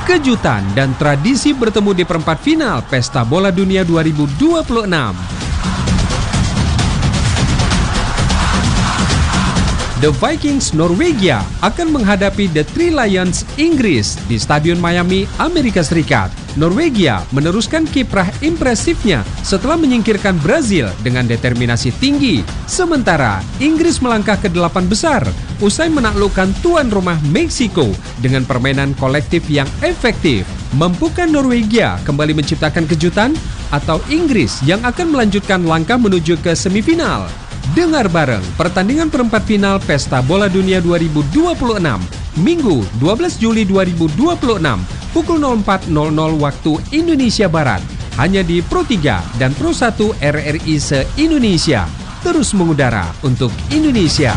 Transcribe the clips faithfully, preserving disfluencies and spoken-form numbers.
kejutan dan tradisi bertemu di perempat final Pesta Bola Dunia dua ribu dua puluh enam. The Vikings Norwegia akan menghadapi The Three Lions Inggris di Stadion Miami, Amerika Serikat. Norwegia meneruskan kiprah impresifnya setelah menyingkirkan Brazil dengan determinasi tinggi. Sementara Inggris melangkah ke delapan besar usai menaklukkan tuan rumah Meksiko dengan permainan kolektif yang efektif. Mampukah Norwegia kembali menciptakan kejutan atau Inggris yang akan melanjutkan langkah menuju ke semifinal? Dengar bareng pertandingan perempat final Pesta Bola Dunia dua ribu dua puluh enam, Minggu dua belas Juli dua ribu dua puluh enam, pukul nol empat nol nol waktu Indonesia Barat. Hanya di Pro tiga dan Pro satu R R I se-Indonesia. Terus mengudara untuk Indonesia.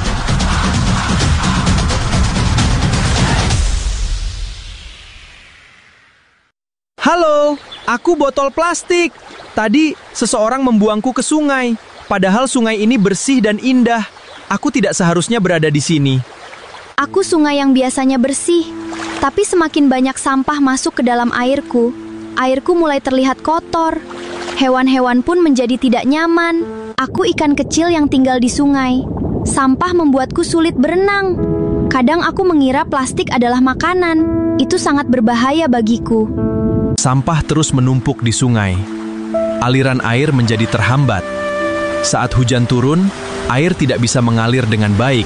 Halo, aku botol plastik. Tadi seseorang membuangku ke sungai. Padahal sungai ini bersih dan indah. Aku tidak seharusnya berada di sini. Aku sungai yang biasanya bersih, tapi semakin banyak sampah masuk ke dalam airku. Airku mulai terlihat kotor. Hewan-hewan pun menjadi tidak nyaman. Aku ikan kecil yang tinggal di sungai. Sampah membuatku sulit berenang. Kadang aku mengira plastik adalah makanan. Itu sangat berbahaya bagiku. Sampah terus menumpuk di sungai. Aliran air menjadi terhambat. Saat hujan turun, air tidak bisa mengalir dengan baik.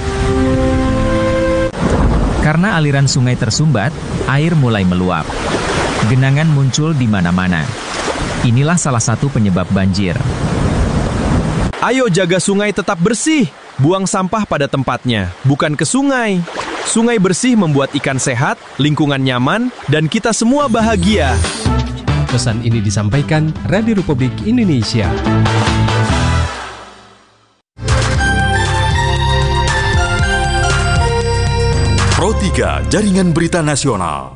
Karena aliran sungai tersumbat, air mulai meluap. Genangan muncul di mana-mana. Inilah salah satu penyebab banjir. Ayo jaga sungai tetap bersih. Buang sampah pada tempatnya, bukan ke sungai. Sungai bersih membuat ikan sehat, lingkungan nyaman, dan kita semua bahagia. Pesan ini disampaikan Radio Republik Indonesia. Pro tiga Jaringan Berita Nasional.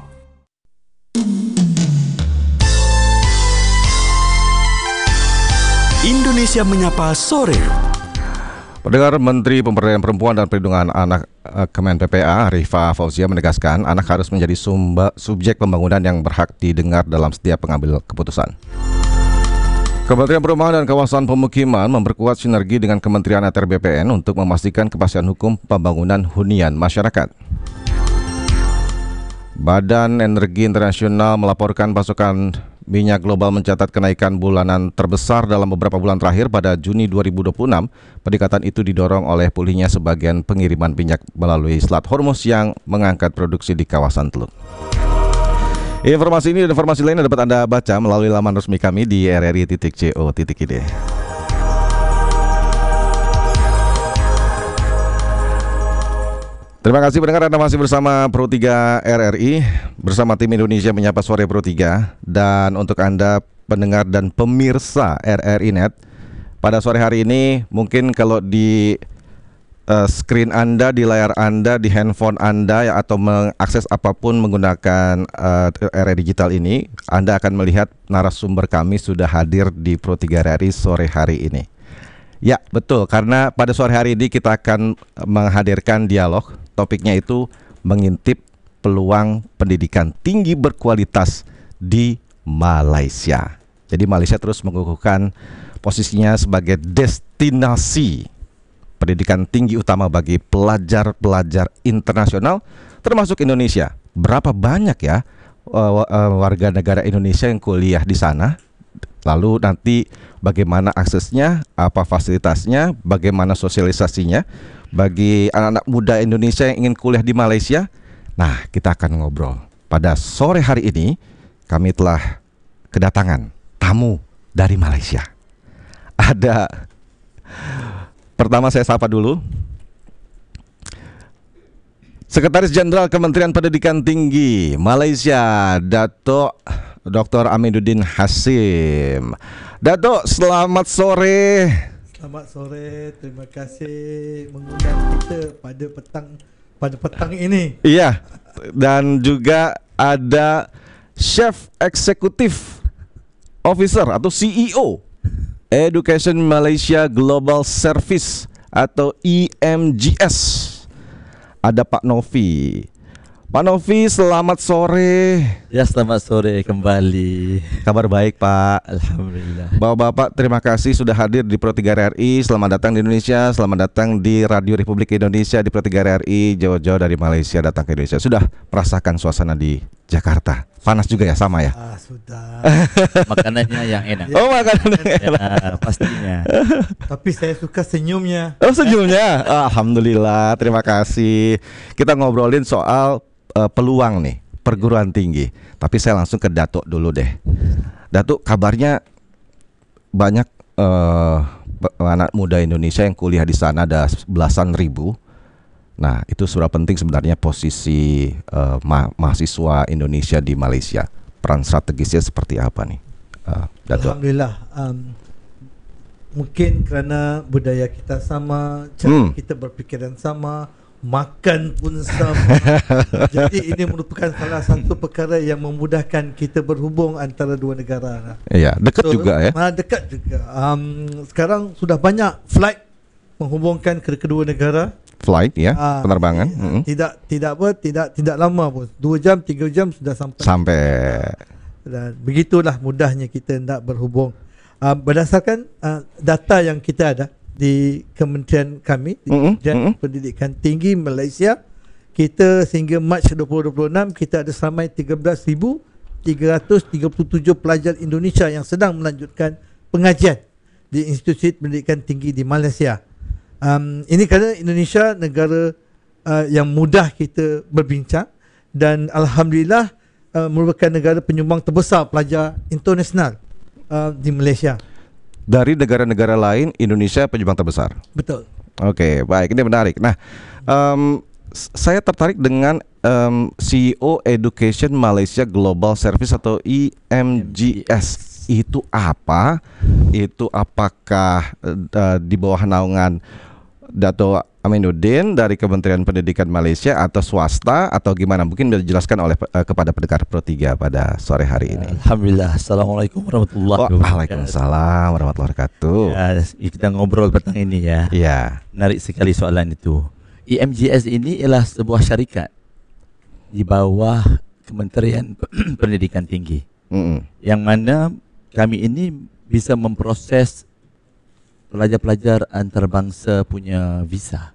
Indonesia Menyapa Sore. Pendengar, Menteri Pemberdayaan Perempuan dan Perlindungan Anak Kemen P P A, Rifa Fauzia, menegaskan anak harus menjadi sumba, subjek pembangunan yang berhak didengar dalam setiap pengambil keputusan. Kementerian Perumahan dan Kawasan Pemukiman memperkuat sinergi dengan Kementerian A T R B P N untuk memastikan kepastian hukum pembangunan hunian masyarakat. Badan Energi Internasional melaporkan pasokan minyak global mencatat kenaikan bulanan terbesar dalam beberapa bulan terakhir pada Juni dua ribu dua puluh enam. Peningkatan itu didorong oleh pulihnya sebagian pengiriman minyak melalui Selat Hormuz yang mengangkat produksi di kawasan Teluk. Informasi ini dan informasi lain dapat Anda baca melalui laman resmi kami di r r i titik co titik i d. Terima kasih pendengar, Anda masih bersama Pro tiga R R I bersama tim Indonesia Menyapa Sore Pro tiga. Dan untuk Anda pendengar dan pemirsa R R I Net, pada sore hari ini mungkin kalau di uh, screen Anda, di layar Anda, di handphone Anda ya, atau mengakses apapun menggunakan uh, R R I digital ini, Anda akan melihat narasumber kami sudah hadir di Pro tiga R R I sore hari ini. Ya, betul, karena pada sore hari ini kita akan menghadirkan dialog. Topiknya itu mengintip peluang pendidikan tinggi berkualitas di Malaysia. Jadi Malaysia terus mengukuhkan posisinya sebagai destinasi pendidikan tinggi utama bagi pelajar-pelajar internasional, termasuk Indonesia. Berapa banyak ya warga negara Indonesia yang kuliah di sana? Lalu nanti bagaimana aksesnya, apa fasilitasnya, bagaimana sosialisasinya bagi anak-anak muda Indonesia yang ingin kuliah di Malaysia. Nah, kita akan ngobrol. Pada sore hari ini kami telah kedatangan tamu dari Malaysia. Ada, pertama saya sapa dulu Sekretaris Jenderal Kementerian Pendidikan Tinggi Malaysia, Datuk Doktor Aminuddin Hasim. Datuk, selamat sore. Selamat sore, terima kasih mengundang kita pada petang pada petang ini. Iya, dan juga ada Chief Executive Officer atau C E O Education Malaysia Global Service atau E M G S. Ada Pak Novi. Pak Novi, selamat sore. Ya, selamat sore kembali. Kabar baik, Pak. Alhamdulillah. Bapak-bapak, terima kasih sudah hadir di Pro tiga R R I. Selamat datang di Indonesia. Selamat datang di Radio Republik Indonesia di Pro tiga R R I. Jauh-jauh dari Malaysia datang ke Indonesia. Sudah merasakan suasana di Jakarta. Panas juga ya, sama ya? Ah, sudah. Makanannya yang enak. Oh, makanan yang enak. Ya, pastinya. Tapi saya suka senyumnya. Oh, senyumnya. Alhamdulillah, terima kasih. Kita ngobrolin soal uh, peluang nih, perguruan tinggi. Tapi saya langsung ke Datuk dulu deh. Datuk, kabarnya banyak uh, anak muda Indonesia yang kuliah di sana, ada belasan ribu. Nah, itu sudah penting sebenarnya posisi uh, ma- mahasiswa Indonesia di Malaysia. Peran strategisnya seperti apa nih, uh, Datuk? Alhamdulillah. Um, mungkin kerana budaya kita sama, cara Hmm. kita berfikiran sama, makan pun sama. Jadi ini merupakan salah satu perkara yang memudahkan kita berhubung antara dua negara. Iya, dekat So, juga ya. ah, dekat juga. Um, sekarang sudah banyak flight menghubungkan ke kedua negara. Flight ya, Ah, penerbangan. eh, Mm-mm. Tidak tidak apa tidak tidak lama pun. Dua jam, tiga jam sudah sampai. Sampai. Dan begitulah mudahnya kita nak berhubung. Uh, berdasarkan uh, data yang kita ada di kementerian kami, di Mm-mm, Kementerian mm-mm. Pendidikan Tinggi Malaysia, kita sehingga Mac dua ribu dua puluh enam kita ada seramai tiga belas ribu tiga ratus tiga puluh tujuh pelajar Indonesia yang sedang melanjutkan pengajian di Institusi Pendidikan Tinggi di Malaysia. Um, ini kerana Indonesia negara uh, yang mudah kita berbincang dan alhamdulillah uh, merupakan negara penyumbang terbesar pelajar internasional uh, di Malaysia. Dari negara-negara lain, Indonesia penyumbang terbesar. Betul. Oke, baik, ini menarik. Nah, um, s- saya tertarik dengan um, C E O Education Malaysia Global Service atau E M G S. Itu apa? Itu apakah uh, di bawah naungan Dato' Aminuddin dari Kementerian Pendidikan Malaysia atau swasta atau gimana? Mungkin bisa dijelaskan oleh uh, kepada pendengar Pro tiga pada sore hari ini. Alhamdulillah. Assalamualaikum warahmatullahi Oh, wabarakatuh. Waalaikumsalam warahmatullahi wabarakatuh. Ya, kita ngobrol petang ini ya. Iya. Menarik sekali soalan itu. E M G S ini ialah sebuah syarikat di bawah Kementerian Pendidikan Tinggi. Mm-mm. Yang mana kami ini bisa memproses pelajar-pelajar antarabangsa punya visa.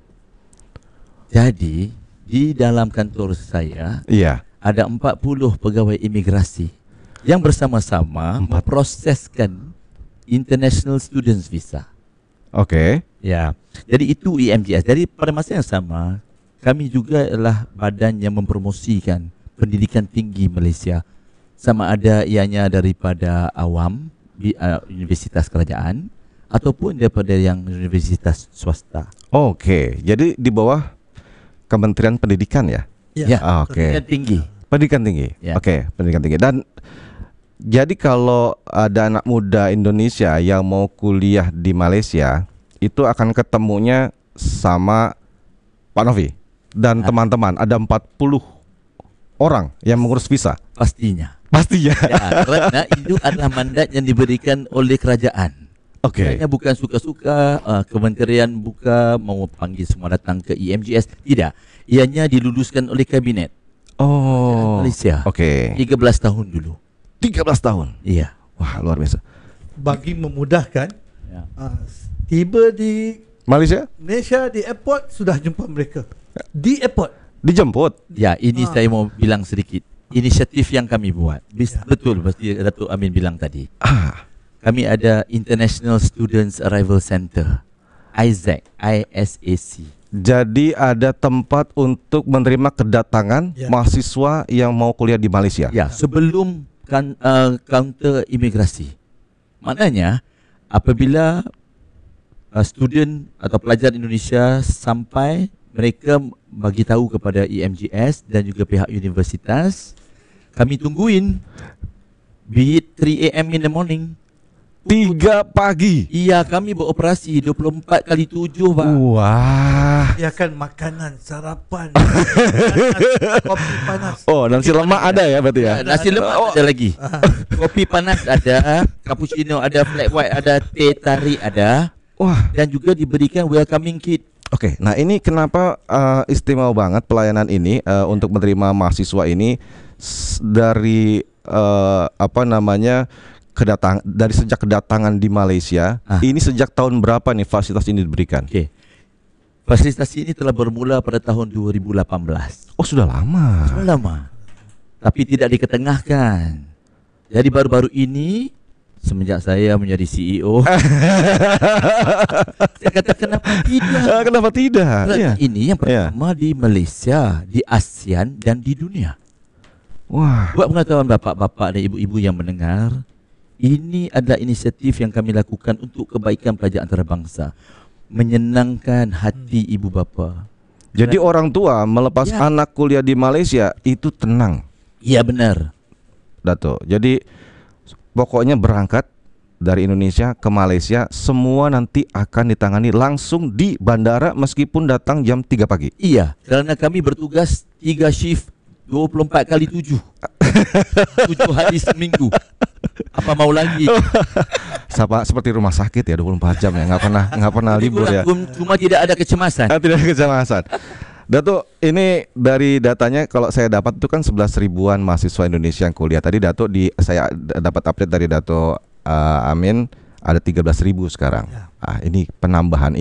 Jadi di dalam kantor saya Iya. ada empat puluh pegawai imigrasi yang bersama-sama memproseskan International Students Visa. Oke. Ya. Jadi itu E M G S. Jadi pada masa yang sama kami juga adalah badan yang mempromosikan pendidikan tinggi Malaysia, sama ada ianya daripada awam di uh, universitas kerajaan ataupun daripada yang universitas swasta. Oke, jadi di bawah Kementerian Pendidikan ya? Ya. Ah, Oke. Pendidikan tinggi. Pendidikan tinggi. Ya. Oke, pendidikan tinggi. Dan jadi kalau ada anak muda Indonesia yang mau kuliah di Malaysia, itu akan ketemunya sama Pak Novi dan Ah. teman-teman. Ada empat puluh orang yang mengurus visa. Pastinya. Pastinya. Ya, kerana itu adalah mandat yang diberikan oleh kerajaan. Oke. Kerana bukan suka-suka uh, kementerian buka mau panggil semua datang ke E M G S. Tidak. Ianya diluluskan oleh kabinet Oh. Malaysia. Oke. tiga belas tahun dulu. tiga belas tahun. Iya. Wah, luar biasa. Bagi memudahkan, Ya. uh, tiba di Malaysia Malaysia di airport sudah jumpa mereka. Di airport. dijemput. Ya, ini Ah. saya mau bilang sedikit. Inisiatif yang kami buat. Bis, Ya. Betul, seperti Datuk Amin bilang tadi. Ah. Kami ada International Students Arrival Center, I S A C, I S A C. Jadi ada tempat untuk menerima kedatangan Ya. mahasiswa yang mau kuliah di Malaysia. Ya, sebelum kan uh, kaunter imigrasi. Maknanya apabila uh, student atau pelajar Indonesia sampai, mereka bagi tahu kepada E M G S dan juga pihak universitas, kami tungguin be it three A M in the morning. Tiga pagi. Iya, kami beroperasi dua puluh empat kali tujuh, Pak. Wah. Dia akan makanan, sarapan, makanan, kopi panas. Oh, nasi lemak ada ya berarti ya? Ya, nasi lemak Oh. ada lagi. Kopi panas ada, cappuccino ada, flat white ada, teh tarik ada. Wah. Dan juga diberikan welcoming kit. Oke, nah ini kenapa uh, istimewa banget pelayanan ini uh, untuk menerima mahasiswa ini s- dari uh, apa namanya kedatang dari sejak kedatangan di Malaysia. Ah. Ini sejak tahun berapa nih fasilitas ini diberikan? Okey. Fasilitas ini telah bermula pada tahun dua ribu lapan belas. Oh, sudah lama. Sudah lama. Tapi tidak diketengahkan. Jadi baru-baru ini semenjak saya menjadi C E O saya kata kenapa tidak? Ah, kenapa tidak? Kerana Iya. ini yang pertama di Malaysia, di ASEAN dan di dunia. Wah. Buat pengetahuan bapak-bapak dan ibu-ibu yang mendengar, ini adalah inisiatif yang kami lakukan untuk kebaikan pelajar antarabangsa, menyenangkan hati ibu bapa. Jadi orang tua melepas Ya. anak kuliah di Malaysia itu tenang, Iya benar. Dato. Jadi pokoknya berangkat dari Indonesia ke Malaysia semua nanti akan ditangani langsung di bandara meskipun datang jam tiga pagi. Iya, kerana kami bertugas tiga shift dua puluh empat kali tujuh. tujuh hari seminggu. Apa mau lagi? Sama seperti rumah sakit ya, dua puluh empat jam ya, nggak pernah nggak pernah libur ya. Cuma tidak ada kecemasan. Ah, tidak ada kecemasan. Dato, ini dari datanya kalau saya dapat itu kan sebelas ribuan mahasiswa Indonesia yang kuliah. Tadi Dato di saya d- dapat update dari Dato uh, Amin ada tiga belas ribu sekarang. Ah, ini penambahan